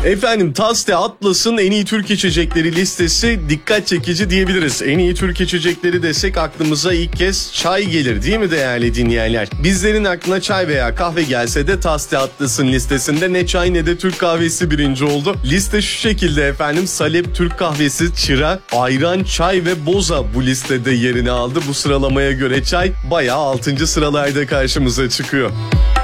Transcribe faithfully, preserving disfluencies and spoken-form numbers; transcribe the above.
Efendim Taste Atlas'ın en iyi Türk içecekleri listesi dikkat çekici diyebiliriz. En iyi Türk içecekleri desek aklımıza ilk kez çay gelir değil mi değerli dinleyenler? Bizlerin aklına çay veya kahve gelse de Taste Atlas'ın listesinde ne çay ne de Türk kahvesi birinci oldu. Liste şu şekilde efendim: Salep Türk kahvesi, çıra, ayran, çay ve boza bu listede yerini aldı. Bu sıralamaya göre çay bayağı altıncı sıralarda karşımıza çıkıyor.